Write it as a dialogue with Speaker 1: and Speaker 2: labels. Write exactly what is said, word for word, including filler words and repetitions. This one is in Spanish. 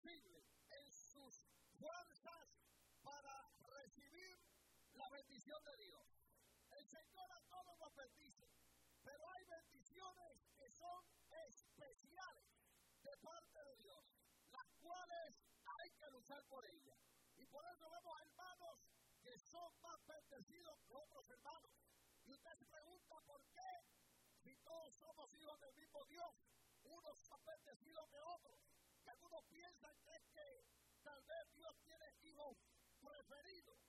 Speaker 1: posible en sus fuerzas para recibir la bendición de Dios. El Señor a todos nos bendice, pero hay bendiciones que son especiales de parte de Dios, las cuales hay que luchar por ellas. Y por eso vemos a hermanos que son más bendecidos que otros hermanos. Y usted se pregunta por qué, si todos somos hijos del mismo Dios, unos más bendecidos que otros. Que algunos piensan que es que tal vez Dios tiene hijos preferidos.